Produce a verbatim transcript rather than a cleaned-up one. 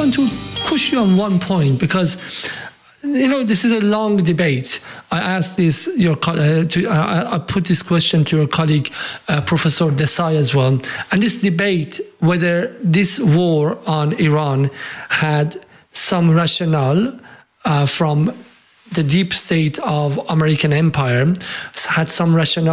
want to push you on one point, because you know this is a long debate. I asked this your uh, to uh, I put this question to your colleague uh, Professor Desai as well, and this debate whether this war on Iran had some rationale uh, from the deep state of American empire, had some rationale